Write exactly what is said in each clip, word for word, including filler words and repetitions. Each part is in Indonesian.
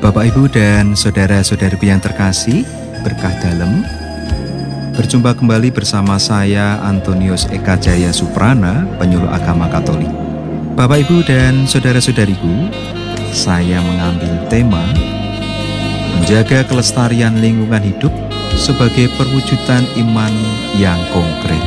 Bapak, Ibu, dan saudara-saudariku yang terkasih, berkah dalam. Berjumpa kembali bersama saya, Antonius Eka Jaya Suprana, penyuluh agama Katolik. Bapak, Ibu, dan saudara-saudariku, saya mengambil tema menjaga kelestarian lingkungan hidup sebagai perwujudan iman yang konkret.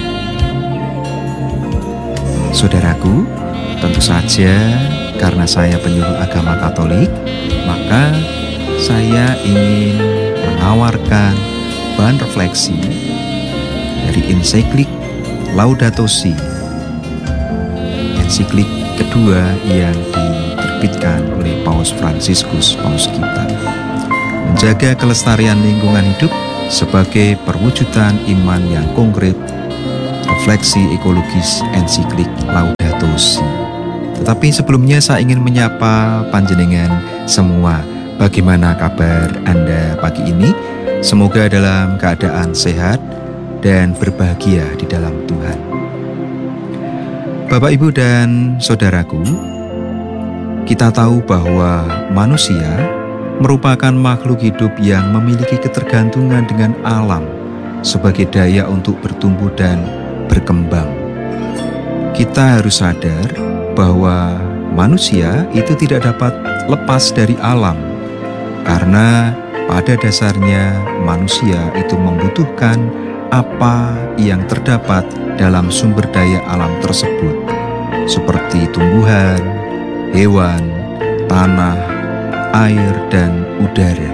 Saudaraku, tentu saja karena saya penyuluh agama Katolik, maka saya ingin menawarkan bahan refleksi dari ensiklik Laudato Si, ensiklik kedua yang diterbitkan oleh Paus Fransiskus, Paus kita. Menjaga kelestarian lingkungan hidup sebagai perwujudan iman yang konkret, refleksi ekologis ensiklik Laudato Si. Tetapi sebelumnya saya ingin menyapa panjenengan semua. Bagaimana kabar Anda pagi ini? Semoga dalam keadaan sehat dan berbahagia di dalam Tuhan. Bapak, Ibu, dan saudaraku, kita tahu bahwa manusia merupakan makhluk hidup yang memiliki ketergantungan dengan alam sebagai daya untuk bertumbuh dan berkembang. Kita harus sadar bahwa manusia itu tidak dapat lepas dari alam, karena pada dasarnya manusia itu membutuhkan apa yang terdapat dalam sumber daya alam tersebut, seperti tumbuhan, hewan, tanah, air, dan udara.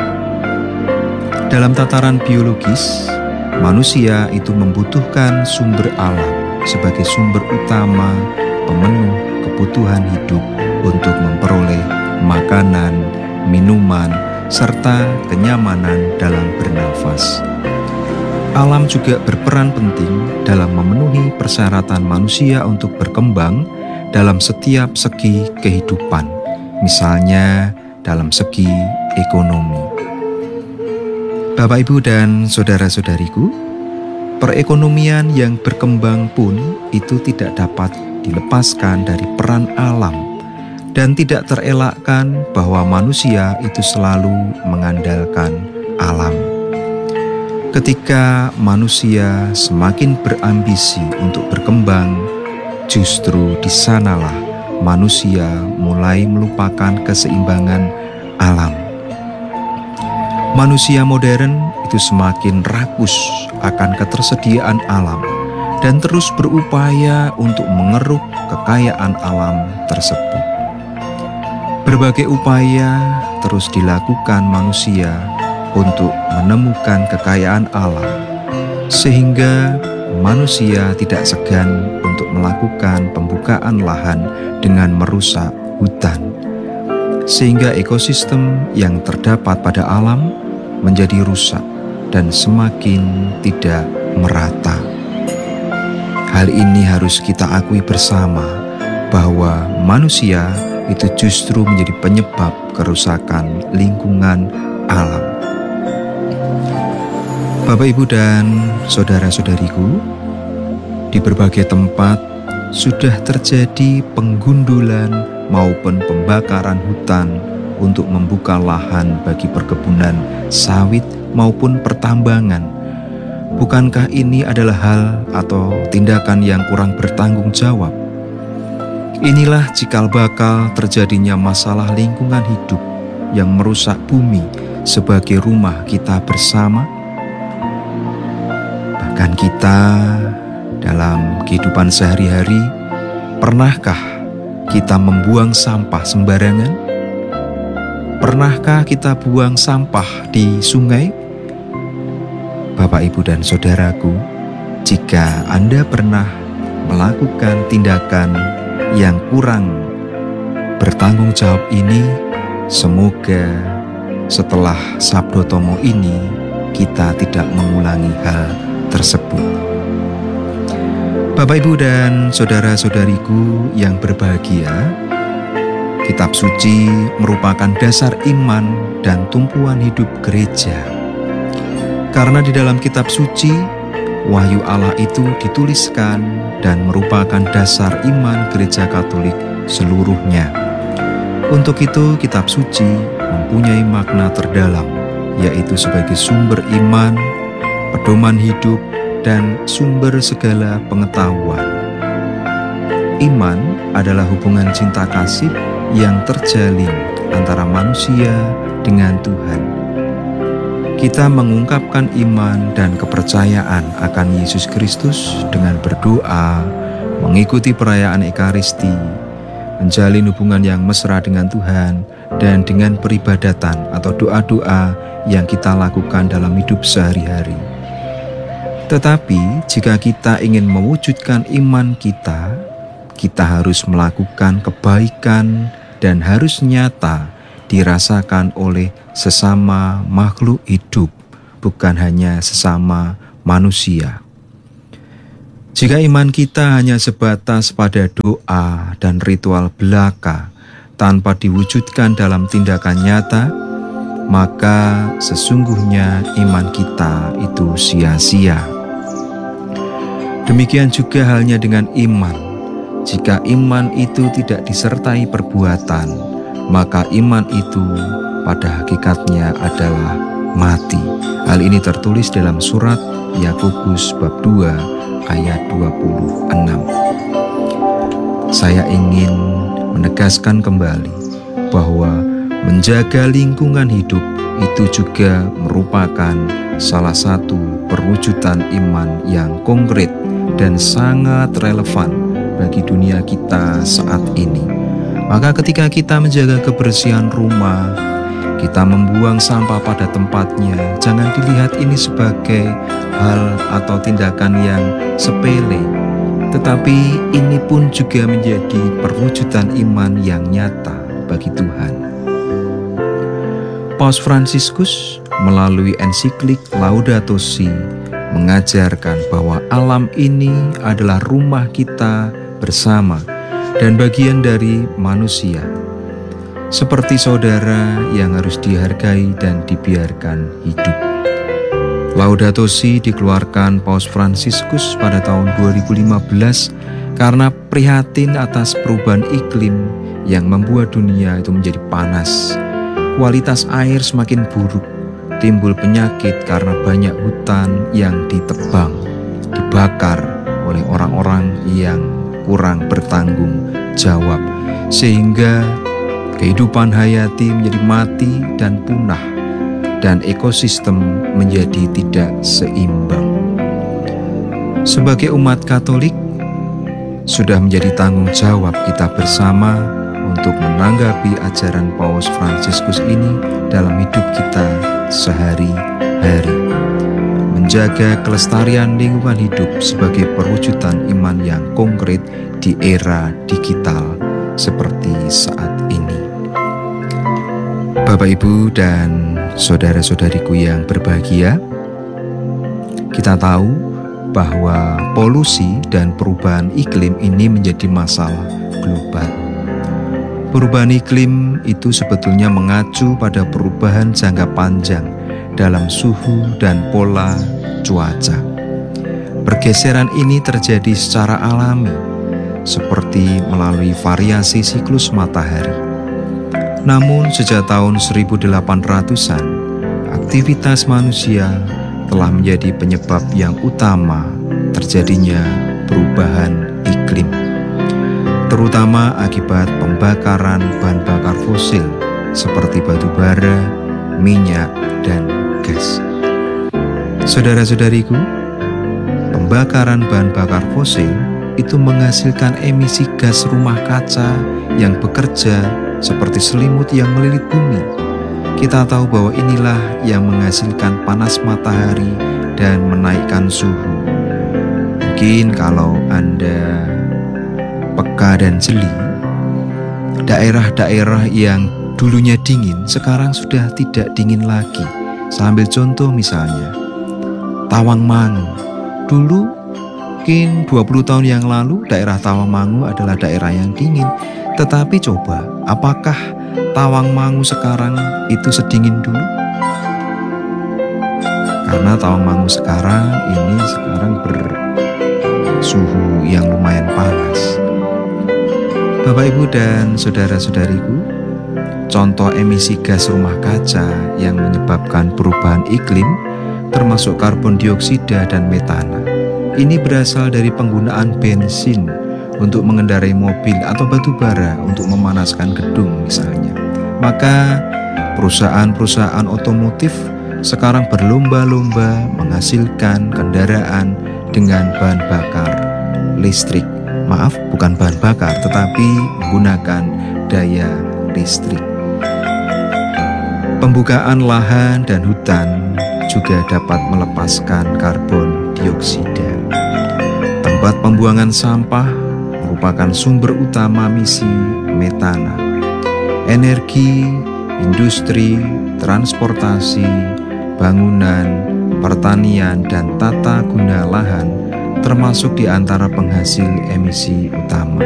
Dalam tataran biologis, manusia itu membutuhkan sumber alam sebagai sumber utama pemenuh kebutuhan hidup untuk memperoleh makanan, minuman, serta kenyamanan dalam bernafas. Alam juga berperan penting dalam memenuhi persyaratan manusia untuk berkembang dalam setiap segi kehidupan, misalnya dalam segi ekonomi. Bapak, Ibu, dan saudara-saudariku, perekonomian yang berkembang pun itu tidak dapat dilepaskan dari peran alam, dan tidak terelakkan bahwa manusia itu selalu mengandalkan alam. Ketika manusia semakin berambisi untuk berkembang, justru di sanalah manusia mulai melupakan keseimbangan alam. Manusia modern itu semakin rakus akan ketersediaan alam dan terus berupaya untuk mengeruk kekayaan alam tersebut. Berbagai upaya terus dilakukan manusia untuk menemukan kekayaan alam, sehingga manusia tidak segan untuk melakukan pembukaan lahan dengan merusak hutan, sehingga ekosistem yang terdapat pada alam menjadi rusak dan semakin tidak merata. Hal ini harus kita akui bersama bahwa manusia itu justru menjadi penyebab kerusakan lingkungan alam. Bapak, Ibu, dan saudara-saudariku, di berbagai tempat sudah terjadi penggundulan maupun pembakaran hutan untuk membuka lahan bagi perkebunan sawit maupun pertambangan. Bukankah ini adalah hal atau tindakan yang kurang bertanggung jawab? Inilah cikal bakal terjadinya masalah lingkungan hidup yang merusak bumi sebagai rumah kita bersama. Bahkan kita dalam kehidupan sehari-hari, pernahkah kita membuang sampah sembarangan? Pernahkah kita buang sampah di sungai? Bapak, Ibu, dan saudaraku, jika Anda pernah melakukan tindakan yang kurang bertanggung jawab ini, semoga setelah Sabdo Tomo ini kita tidak mengulangi hal tersebut. Bapak, Ibu, dan saudara-saudariku yang berbahagia, kitab suci merupakan dasar iman dan tumpuan hidup gereja. Karena di dalam kitab suci, wahyu Allah itu dituliskan dan merupakan dasar iman gereja Katolik seluruhnya. Untuk itu, kitab suci mempunyai makna terdalam, yaitu sebagai sumber iman, pedoman hidup, dan sumber segala pengetahuan. Iman adalah hubungan cinta kasih yang terjalin antara manusia dengan Tuhan. Kita mengungkapkan iman dan kepercayaan akan Yesus Kristus dengan berdoa, mengikuti perayaan Ekaristi, menjalin hubungan yang mesra dengan Tuhan, dan dengan peribadatan atau doa-doa yang kita lakukan dalam hidup sehari-hari. Tetapi jika kita ingin mewujudkan iman kita, kita harus melakukan kebaikan dan harus nyata dirasakan oleh sesama makhluk hidup, bukan hanya sesama manusia. Jika iman kita hanya sebatas pada doa dan ritual belaka tanpa diwujudkan dalam tindakan nyata, maka sesungguhnya iman kita itu sia-sia. Demikian juga halnya dengan iman. Jika iman itu tidak disertai perbuatan, maka iman itu pada hakikatnya adalah mati. Hal ini tertulis dalam surat Yakobus bab dua ayat dua puluh enam. Saya ingin menegaskan kembali bahwa menjaga lingkungan hidup itu juga merupakan salah satu perwujudan iman yang konkret dan sangat relevan bagi dunia kita saat ini. Maka ketika kita menjaga kebersihan rumah, kita membuang sampah pada tempatnya, jangan dilihat ini sebagai hal atau tindakan yang sepele, tetapi ini pun juga menjadi perwujudan iman yang nyata bagi Tuhan. Paus Fransiskus melalui ensiklik Laudato Si mengajarkan bahwa alam ini adalah rumah kita bersama dan bagian dari manusia, seperti saudara yang harus dihargai dan dibiarkan hidup. Laudato Si dikeluarkan Paus Fransiskus pada tahun dua ribu lima belas karena prihatin atas perubahan iklim yang membuat dunia itu menjadi panas. Kualitas air semakin buruk, timbul penyakit karena banyak hutan yang ditebang, dibakar oleh orang-orang yang kurang bertanggung jawab, sehingga kehidupan hayati menjadi mati dan punah, dan ekosistem menjadi tidak seimbang. Sebagai umat Katolik, sudah menjadi tanggung jawab kita bersama untuk menanggapi ajaran Paus Fransiskus ini dalam hidup kita sehari-hari. Menjaga kelestarian lingkungan hidup sebagai perwujudan iman yang konkret di era digital seperti saat ini. Bapak, Ibu, dan saudara-saudariku yang berbahagia, kita tahu bahwa polusi dan perubahan iklim ini menjadi masalah global. Perubahan iklim itu sebetulnya mengacu pada perubahan jangka panjang dalam suhu dan pola cuaca. Pergeseran ini terjadi secara alami, seperti melalui variasi siklus matahari. Namun sejak tahun seribu delapan ratusan, aktivitas manusia telah menjadi penyebab yang utama terjadinya perubahan iklim, terutama akibat pembakaran bahan bakar fosil seperti batu bara, minyak, dan gas. Saudara-saudariku, pembakaran bahan bakar fosil itu menghasilkan emisi gas rumah kaca yang bekerja seperti selimut yang melilit bumi. Kita tahu bahwa inilah yang menghasilkan panas matahari dan menaikkan suhu. Mungkin kalau Anda peka dan jeli, daerah-daerah yang dulunya dingin sekarang sudah tidak dingin lagi. Saya ambil contoh misalnya Tawangmangu. Dulu mungkin dua puluh tahun yang lalu daerah Tawangmangu adalah daerah yang dingin. Tetapi coba, apakah Tawangmangu sekarang itu sedingin dulu? Karena Tawangmangu sekarang ini sekarang bersuhu yang lumayan panas. Bapak, Ibu, dan saudara-saudariku, Contoh emisi gas rumah kaca yang menyebabkan perubahan iklim termasuk karbon dioksida dan metana. Ini berasal dari penggunaan bensin untuk mengendarai mobil atau batu bara untuk memanaskan gedung misalnya. Maka perusahaan-perusahaan otomotif sekarang berlomba-lomba menghasilkan kendaraan dengan bahan bakar listrik. Maaf, bukan bahan bakar, tetapi menggunakan daya listrik. Pembukaan lahan dan hutan juga dapat melepaskan karbon dioksida. Tempat pembuangan sampah merupakan sumber utama emisi metana. Energi, industri, transportasi, bangunan, pertanian, dan tata guna lahan termasuk di antara penghasil emisi utama.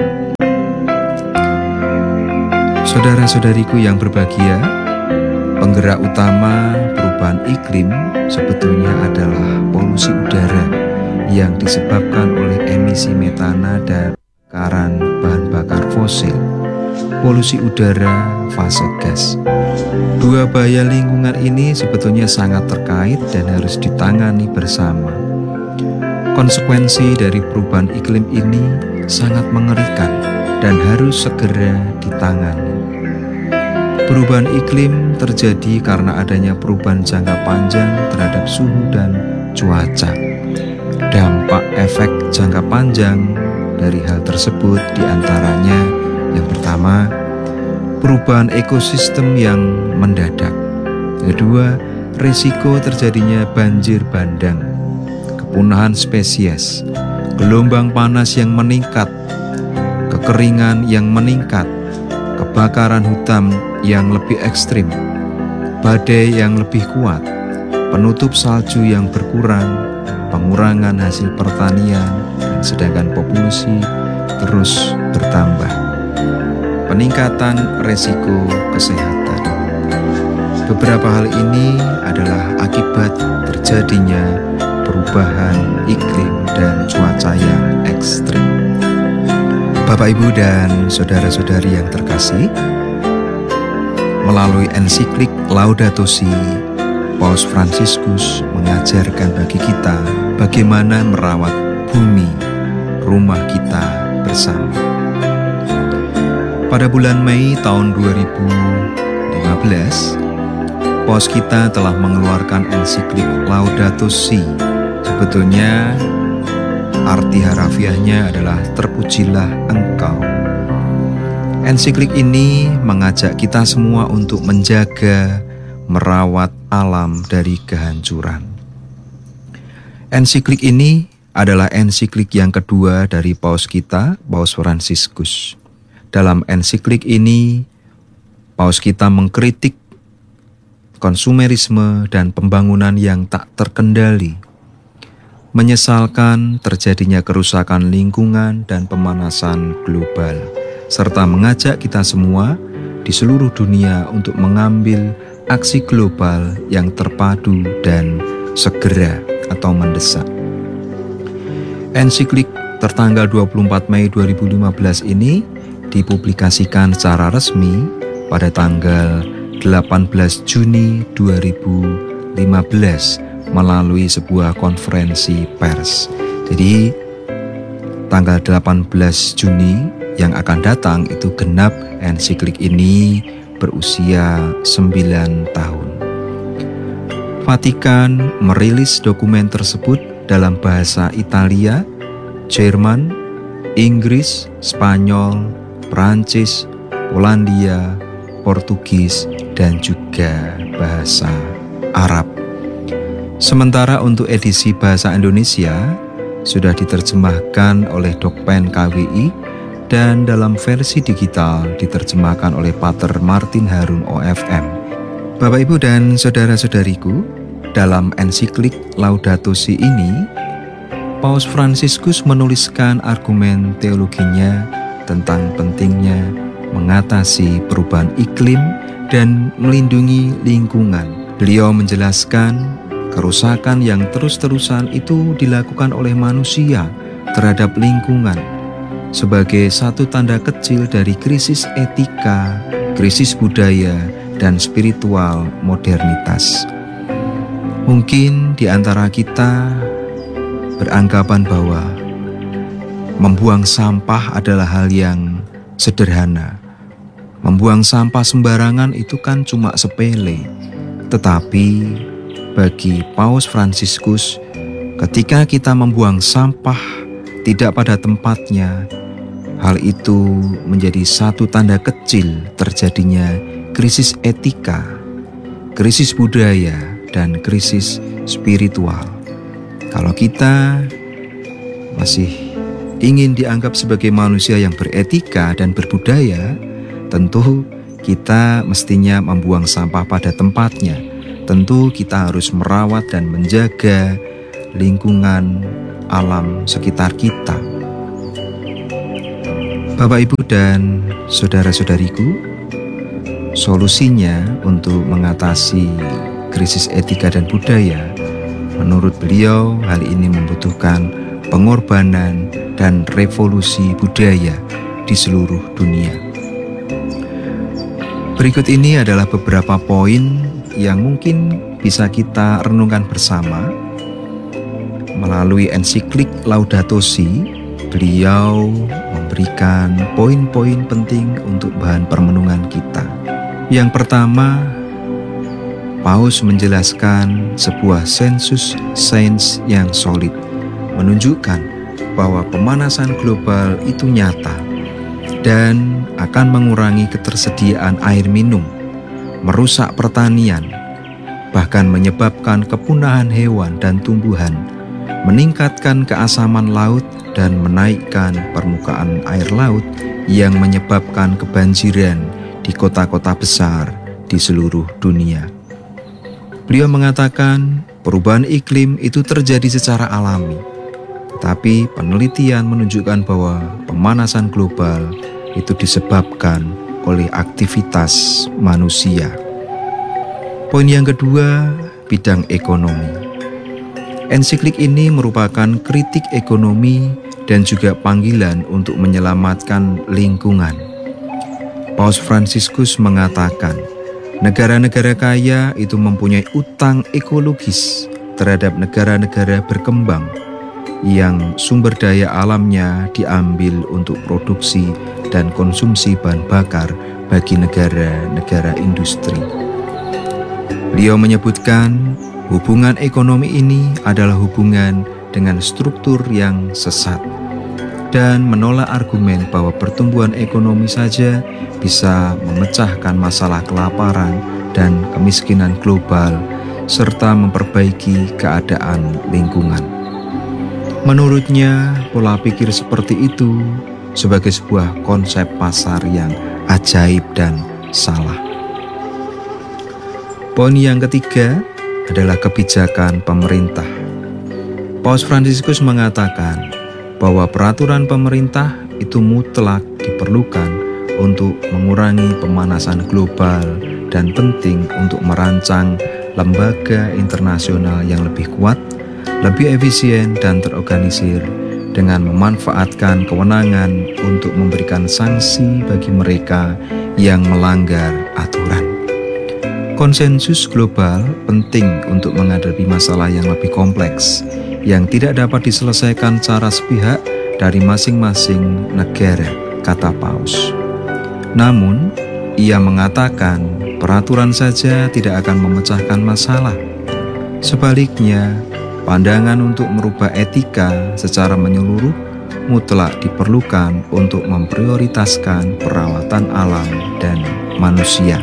Saudara-saudariku yang berbahagia, penggerak utama perubahan iklim sebetulnya adalah polusi udara yang disebabkan oleh emisi metana dan bakaran bahan bakar fosil. Polusi udara, fase gas. Dua bahaya lingkungan ini sebetulnya sangat terkait dan harus ditangani bersama. Konsekuensi dari perubahan iklim ini sangat mengerikan dan harus segera ditangani. Perubahan iklim terjadi karena adanya perubahan jangka panjang terhadap suhu dan cuaca. Dampak efek jangka panjang dari hal tersebut diantaranya yang pertama, perubahan ekosistem yang mendadak. Kedua, risiko terjadinya banjir bandang, kepunahan spesies, gelombang panas yang meningkat, kekeringan yang meningkat, kebakaran hutan yang lebih ekstrim, badai yang lebih kuat, penutup salju yang berkurang, pengurangan hasil pertanian, sedangkan populasi terus bertambah. Peningkatan resiko kesehatan. Beberapa hal ini adalah akibat terjadinya perubahan iklim dan cuaca yang ekstrim. Bapak, Ibu, dan saudara-saudari yang terkasih, melalui ensiklik Laudato Si, Paus Fransiskus mengajarkan bagi kita bagaimana merawat bumi, rumah kita bersama. Pada bulan Mei tahun dua ribu lima belas, Paus kita telah mengeluarkan ensiklik Laudato Si. Sebetulnya arti harafiahnya adalah terpujilah engkau. Ensiklik ini mengajak kita semua untuk menjaga, merawat alam dari kehancuran. Ensiklik ini adalah ensiklik yang kedua dari Paus kita, Paus Fransiskus. Dalam ensiklik ini, Paus kita mengkritik konsumerisme dan pembangunan yang tak terkendali, menyesalkan terjadinya kerusakan lingkungan dan pemanasan global, serta mengajak kita semua di seluruh dunia untuk mengambil aksi global yang terpadu dan segera atau mendesak. Ensiklik tertanggal dua puluh empat Mei dua ribu lima belas ini dipublikasikan secara resmi pada tanggal delapan belas Juni dua ribu lima belas melalui sebuah konferensi pers. Jadi tanggal delapan belas Juni yang akan datang itu genap ensiklik ini berusia sembilan tahun. Vatikan merilis dokumen tersebut dalam bahasa Italia, Jerman, Inggris, Spanyol, Perancis, Polandia, Portugis, dan juga bahasa Arab. Sementara untuk edisi bahasa Indonesia sudah diterjemahkan oleh Dokpen K W I dan dalam versi digital diterjemahkan oleh Pater Martin Harun O F M. Bapak, Ibu, dan saudara-saudariku, dalam ensiklik Laudato Si ini, Paus Fransiskus menuliskan argumen teologinya tentang pentingnya mengatasi perubahan iklim dan melindungi lingkungan. Beliau menjelaskan kerusakan yang terus-terusan itu dilakukan oleh manusia terhadap lingkungan sebagai satu tanda kecil dari krisis etika, krisis budaya dan spiritual modernitas. Mungkin di antara kita beranggapan bahwa membuang sampah adalah hal yang sederhana. Membuang sampah sembarangan itu kan cuma sepele. Tetapi bagi Paus Fransiskus, ketika kita membuang sampah tidak pada tempatnya, hal itu menjadi satu tanda kecil terjadinya krisis etika, krisis budaya, dan krisis spiritual. Kalau kita masih ingin dianggap sebagai manusia yang beretika dan berbudaya, tentu kita mestinya membuang sampah pada tempatnya. Tentu kita harus merawat dan menjaga lingkungan alam sekitar kita. Bapak, Ibu, dan saudara-saudariku, solusinya untuk mengatasi krisis etika dan budaya, menurut beliau hal ini membutuhkan pengorbanan dan revolusi budaya di seluruh dunia. Berikut ini adalah beberapa poin yang mungkin bisa kita renungkan bersama. Melalui ensiklik Laudato Si, beliau memberikan poin-poin penting untuk bahan permenungan kita. Yang pertama, Paus menjelaskan sebuah sensus sains yang solid, menunjukkan bahwa pemanasan global itu nyata dan akan mengurangi ketersediaan air minum, merusak pertanian, bahkan menyebabkan kepunahan hewan dan tumbuhan, meningkatkan keasaman laut, dan menaikkan permukaan air laut yang menyebabkan kebanjiran di kota-kota besar di seluruh dunia. Beliau mengatakan perubahan iklim itu terjadi secara alami, tetapi penelitian menunjukkan bahwa pemanasan global itu disebabkan oleh aktivitas manusia. Poin yang kedua, bidang ekonomi. Ensiklik ini merupakan kritik ekonomi dan juga panggilan untuk menyelamatkan lingkungan. Paus Fransiskus mengatakan, negara-negara kaya itu mempunyai utang ekologis terhadap negara-negara berkembang yang sumber daya alamnya diambil untuk produksi dan konsumsi bahan bakar bagi negara-negara industri. Beliau menyebutkan hubungan ekonomi ini adalah hubungan dengan struktur yang sesat dan menolak argumen bahwa pertumbuhan ekonomi saja bisa memecahkan masalah kelaparan dan kemiskinan global serta memperbaiki keadaan lingkungan. Menurutnya, pola pikir seperti itu sebagai sebuah konsep pasar yang ajaib dan salah. Poin yang ketiga adalah kebijakan pemerintah. Paus Fransiskus mengatakan bahwa peraturan pemerintah itu mutlak diperlukan untuk mengurangi pemanasan global dan penting untuk merancang lembaga internasional yang lebih kuat, lebih efisien dan terorganisir dengan memanfaatkan kewenangan untuk memberikan sanksi bagi mereka yang melanggar aturan. Konsensus global penting untuk menghadapi masalah yang lebih kompleks yang tidak dapat diselesaikan secara sepihak dari masing-masing negara, kata Paus. Namun, ia mengatakan peraturan saja tidak akan memecahkan masalah. Sebaliknya, pandangan untuk merubah etika secara menyeluruh mutlak diperlukan untuk memprioritaskan perawatan alam dan manusia.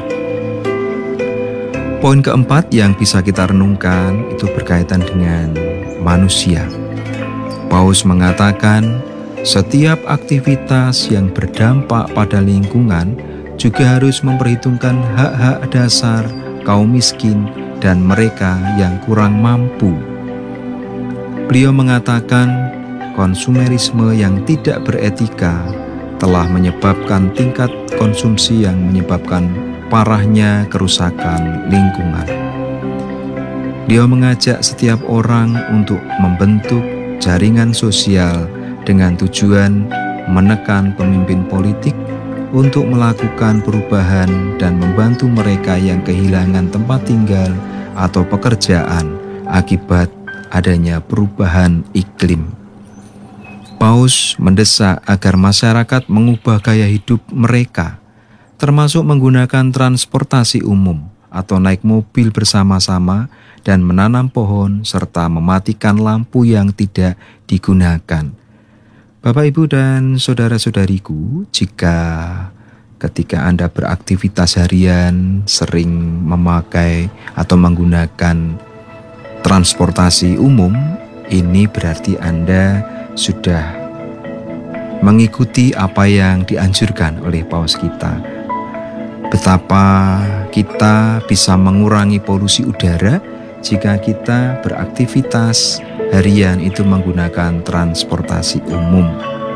Poin keempat yang bisa kita renungkan itu berkaitan dengan manusia. Paus mengatakan setiap aktivitas yang berdampak pada lingkungan juga harus memperhitungkan hak-hak dasar kaum miskin dan mereka yang kurang mampu. Beliau mengatakan konsumerisme yang tidak beretika telah menyebabkan tingkat konsumsi yang menyebabkan parahnya kerusakan lingkungan. Dia mengajak setiap orang untuk membentuk jaringan sosial dengan tujuan menekan pemimpin politik untuk melakukan perubahan dan membantu mereka yang kehilangan tempat tinggal atau pekerjaan akibat adanya perubahan iklim. Paus mendesak agar masyarakat mengubah gaya hidup mereka, termasuk menggunakan transportasi umum atau naik mobil bersama-sama dan menanam pohon serta mematikan lampu yang tidak digunakan. Bapak, Ibu, dan saudara-saudariku, jika ketika Anda beraktivitas harian sering memakai atau menggunakan transportasi umum, ini berarti Anda sudah mengikuti apa yang dianjurkan oleh Paus kita. Betapa kita bisa mengurangi polusi udara jika kita beraktivitas harian itu menggunakan transportasi umum.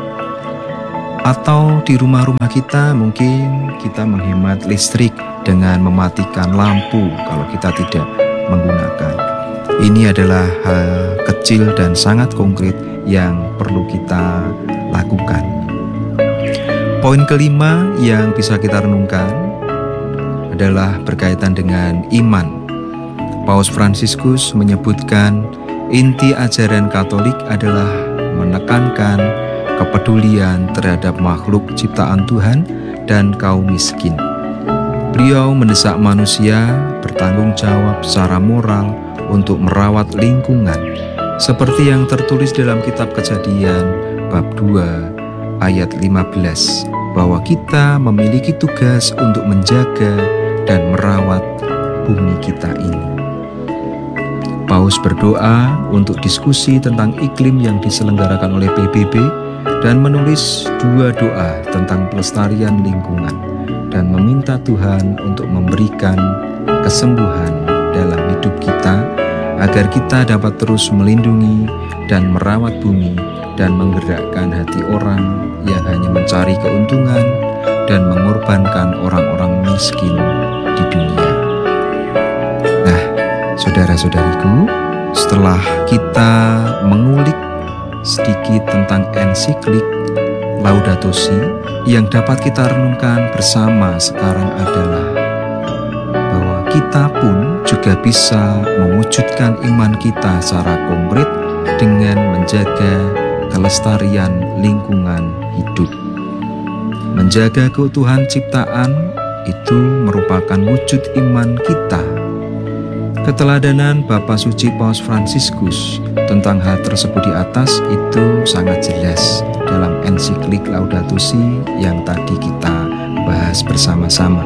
Atau di rumah-rumah kita mungkin kita menghemat listrik dengan mematikan lampu kalau kita tidak menggunakan. Ini adalah hal kecil dan sangat konkret yang perlu kita lakukan. Poin kelima yang bisa kita renungkan adalah berkaitan dengan iman. Paus Fransiskus menyebutkan inti ajaran Katolik adalah menekankan kepedulian terhadap makhluk ciptaan Tuhan dan kaum miskin. Beliau mendesak manusia bertanggung jawab secara moral untuk merawat lingkungan, seperti yang tertulis dalam kitab Kejadian bab dua ayat lima belas, bahwa kita memiliki tugas untuk menjaga dan merawat bumi kita ini. Paus berdoa untuk diskusi tentang iklim yang diselenggarakan oleh P B B dan menulis dua doa tentang pelestarian lingkungan dan meminta Tuhan untuk memberikan kesembuhan dalam hidup kita agar kita dapat terus melindungi dan merawat bumi dan menggerakkan hati orang yang hanya mencari keuntungan dan mengorbankan orang-orang miskin di dunia. Nah, saudara-saudariku, setelah kita mengulik sedikit tentang ensiklik Laudato Si, yang dapat kita renungkan bersama sekarang adalah bahwa kita pun juga bisa mewujudkan iman kita secara konkret dengan menjaga kelestarian lingkungan hidup. Menjaga keutuhan ciptaan itu merupakan wujud iman kita. Keteladanan Bapa Suci Paus Fransiskus tentang hal tersebut di atas itu sangat jelas dalam ensiklik Laudato Si yang tadi kita bahas bersama-sama.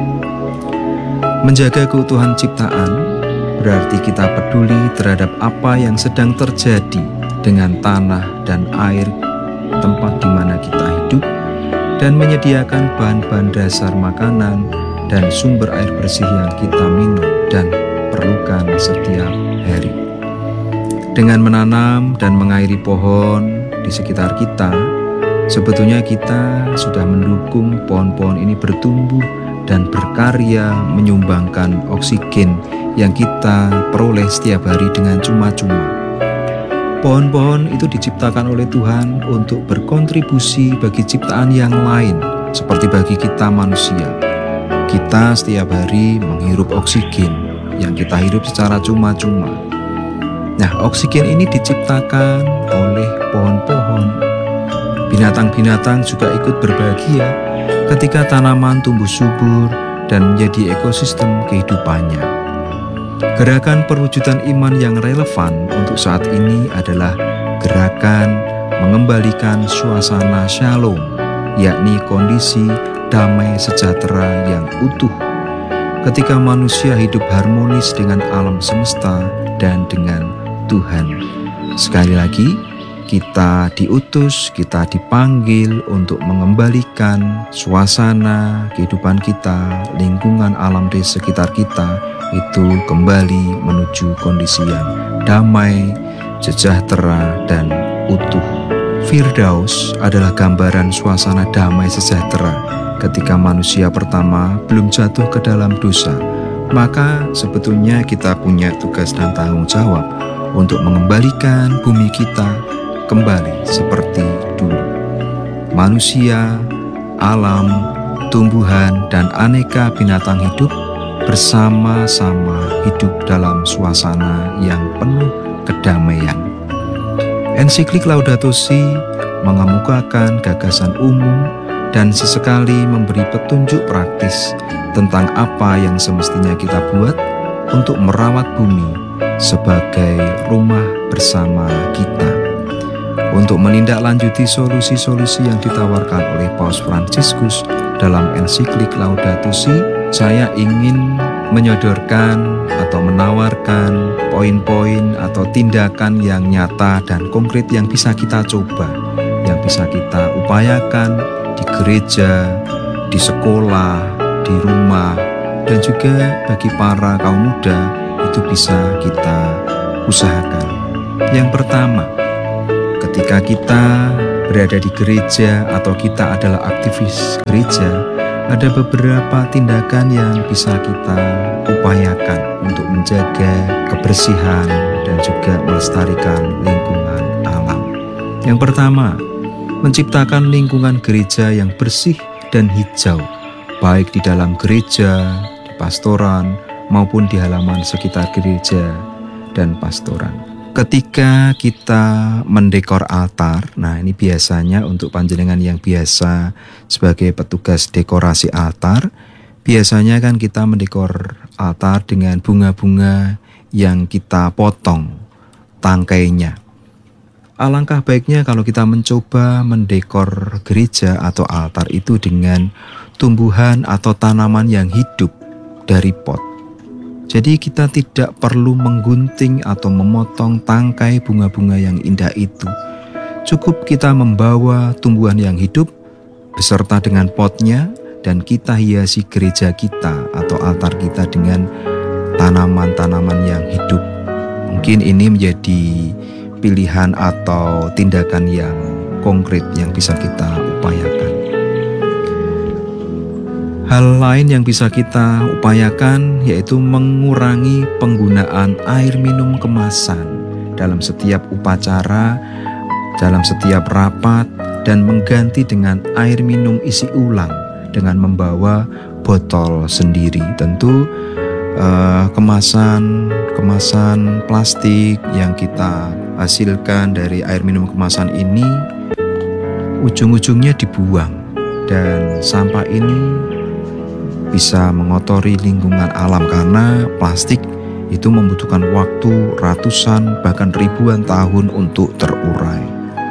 Menjaga keutuhan ciptaan berarti kita peduli terhadap apa yang sedang terjadi dengan tanah dan air tempat di mana kita hidup, dan menyediakan bahan-bahan dasar makanan dan sumber air bersih yang kita minum dan perlukan setiap hari. Dengan menanam dan mengairi pohon di sekitar kita, sebetulnya kita sudah mendukung pohon-pohon ini bertumbuh dan berkarya menyumbangkan oksigen yang kita peroleh setiap hari dengan cuma-cuma. Pohon-pohon itu diciptakan oleh Tuhan untuk berkontribusi bagi ciptaan yang lain, seperti bagi kita manusia. Kita setiap hari menghirup oksigen yang kita hirup secara cuma-cuma. Nah, oksigen ini diciptakan oleh pohon-pohon. Binatang-binatang juga ikut berbahagia ketika tanaman tumbuh subur dan menjadi ekosistem kehidupannya. Gerakan perwujudan iman yang relevan untuk saat ini adalah gerakan mengembalikan suasana shalom, yakni kondisi damai sejahtera yang utuh, ketika manusia hidup harmonis dengan alam semesta dan dengan Tuhan. Sekali lagi, kita diutus, kita dipanggil untuk mengembalikan suasana kehidupan kita, lingkungan alam di sekitar kita itu kembali menuju kondisi yang damai, sejahtera, dan utuh. Firdaus adalah gambaran suasana damai sejahtera ketika manusia pertama belum jatuh ke dalam dosa. Maka sebetulnya kita punya tugas dan tanggung jawab untuk mengembalikan bumi kita kembali seperti dulu. Manusia alam, tumbuhan, dan aneka binatang hidup bersama-sama hidup dalam suasana yang penuh kedamaian. Ensiklik Laudato Si mengemukakan gagasan umum dan sesekali memberi petunjuk praktis tentang apa yang semestinya kita buat untuk merawat bumi sebagai rumah bersama kita. Untuk menindaklanjuti solusi-solusi yang ditawarkan oleh Paus Fransiskus dalam ensiklik Laudato Si, saya ingin menyodorkan atau menawarkan poin-poin atau tindakan yang nyata dan konkret yang bisa kita coba, yang bisa kita upayakan di gereja, di sekolah, di rumah, dan juga bagi para kaum muda itu bisa kita usahakan. Yang pertama, ketika kita berada di gereja atau kita adalah aktivis gereja, ada beberapa tindakan yang bisa kita upayakan untuk menjaga kebersihan dan juga melestarikan lingkungan alam. Yang pertama, menciptakan lingkungan gereja yang bersih dan hijau, baik di dalam gereja, di pastoran, maupun di halaman sekitar gereja dan pastoran. Ketika kita mendekor altar, nah ini biasanya untuk panjenengan yang biasa sebagai petugas dekorasi altar, biasanya kan kita mendekor altar dengan bunga-bunga yang kita potong tangkainya. Alangkah baiknya kalau kita mencoba mendekor gereja atau altar itu dengan tumbuhan atau tanaman yang hidup dari pot. Jadi kita tidak perlu menggunting atau memotong tangkai bunga-bunga yang indah itu. Cukup kita membawa tumbuhan yang hidup beserta dengan potnya dan kita hiasi gereja kita atau altar kita dengan tanaman-tanaman yang hidup. Mungkin ini menjadi pilihan atau tindakan yang konkret yang bisa kita upayakan. Hal lain yang bisa kita upayakan yaitu mengurangi penggunaan air minum kemasan dalam setiap upacara, dalam setiap rapat, dan mengganti dengan air minum isi ulang dengan membawa botol sendiri. Tentu eh, kemasan kemasan plastik yang kita hasilkan dari air minum kemasan ini ujung-ujungnya dibuang, dan sampah ini bisa mengotori lingkungan alam karena plastik itu membutuhkan waktu ratusan bahkan ribuan tahun untuk terurai.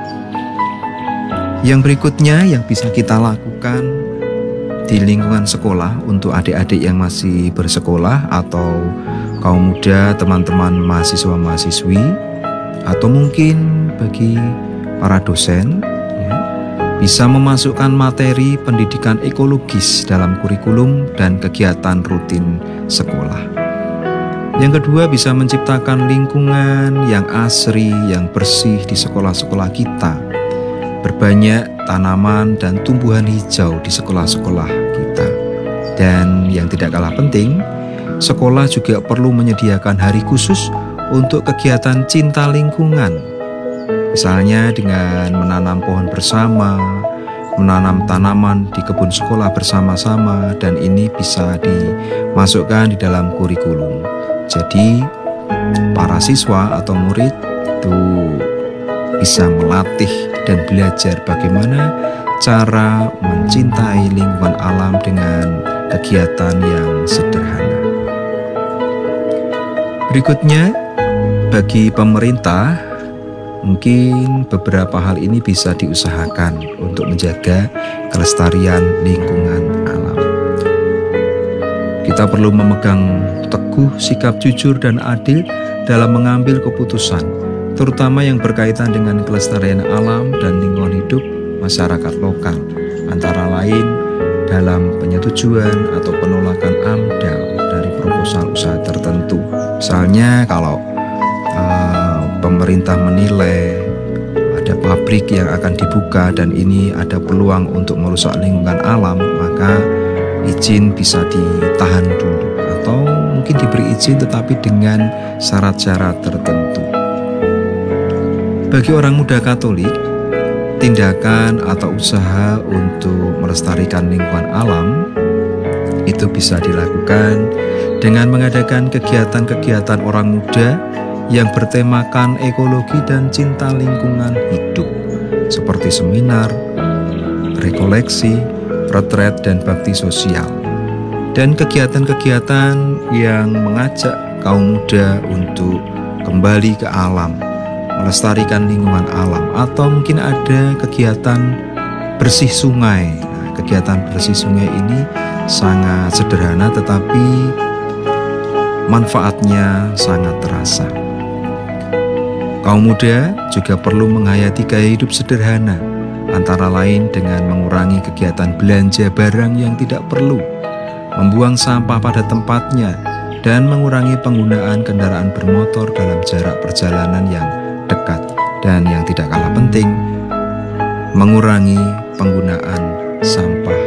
Yang berikutnya yang bisa kita lakukan di lingkungan sekolah untuk adik-adik yang masih bersekolah atau kaum muda, teman-teman mahasiswa-mahasiswi, atau mungkin bagi para dosen, bisa memasukkan materi pendidikan ekologis dalam kurikulum dan kegiatan rutin sekolah. Yang kedua, bisa menciptakan lingkungan yang asri, yang bersih di sekolah-sekolah kita. Berbanyak tanaman dan tumbuhan hijau di sekolah-sekolah kita. Dan yang tidak kalah penting, sekolah juga perlu menyediakan hari khusus untuk kegiatan cinta lingkungan. Misalnya dengan menanam pohon bersama, menanam tanaman di kebun sekolah bersama-sama, dan ini bisa dimasukkan di dalam kurikulum. Jadi para siswa atau murid itu bisa melatih dan belajar bagaimana cara mencintai lingkungan alam dengan kegiatan yang sederhana. Berikutnya, bagi pemerintah, mungkin beberapa hal ini bisa diusahakan untuk menjaga kelestarian lingkungan alam. Kita perlu memegang teguh sikap jujur dan adil dalam mengambil keputusan, terutama yang berkaitan dengan kelestarian alam dan lingkungan hidup masyarakat lokal, antara lain dalam penyetujuan atau penolakan AMDAL dari proposal usaha tertentu. Misalnya kalau uh, pemerintah menilai ada pabrik yang akan dibuka dan ini ada peluang untuk merusak lingkungan alam, maka izin bisa ditahan dulu atau mungkin diberi izin tetapi dengan syarat-syarat tertentu. Bagi orang muda Katolik, tindakan atau usaha untuk melestarikan lingkungan alam itu bisa dilakukan dengan mengadakan kegiatan-kegiatan orang muda yang bertemakan ekologi dan cinta lingkungan hidup, seperti seminar, rekoleksi, retret, dan bakti sosial. Dan kegiatan-kegiatan yang mengajak kaum muda untuk kembali ke alam, melestarikan lingkungan alam, atau mungkin ada kegiatan bersih sungai. Nah, kegiatan bersih sungai ini sangat sederhana tetapi manfaatnya sangat terasa. Kaum muda juga perlu menghayati gaya hidup sederhana, antara lain dengan mengurangi kegiatan belanja barang yang tidak perlu, membuang sampah pada tempatnya, dan mengurangi penggunaan kendaraan bermotor dalam jarak perjalanan yang dekat. Dan yang tidak kalah penting, mengurangi penggunaan sampah